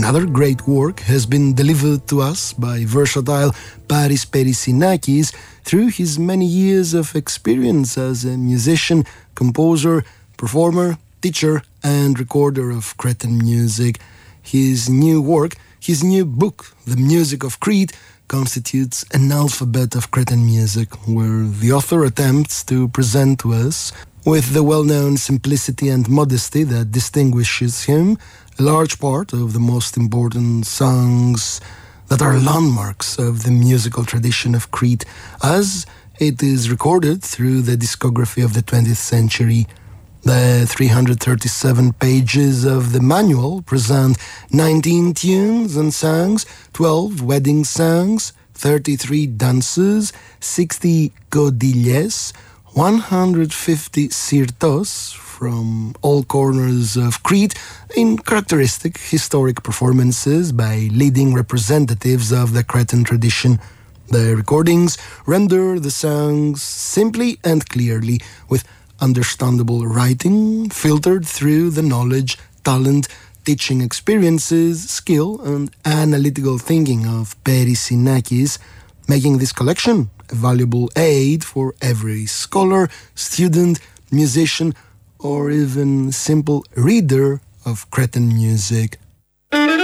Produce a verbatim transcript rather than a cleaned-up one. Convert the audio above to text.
Another great work has been delivered to us by versatile Paris Perissinakis through his many years of experience as a musician, composer, performer, teacher, and recorder of Cretan music. His new work, his new book, The Music of Crete, constitutes an alphabet of Cretan music, where the author attempts to present to us, with the well-known simplicity and modesty that distinguishes him, a large part of the most important songs that are landmarks of the musical tradition of Crete, as it is recorded through the discography of the twentieth century. The three hundred thirty-seven pages of the manual present nineteen tunes and songs, twelve wedding songs, thirty-three dances, sixty godilles, one hundred fifty sirtos from all corners of Crete in characteristic historic performances by leading representatives of the Cretan tradition. The recordings render the songs simply and clearly, with understandable writing filtered through the knowledge, talent, teaching experiences, skill, and analytical thinking of Perissinakis, making this collection a valuable aid for every scholar, student, musician, or even simple reader of Cretan music.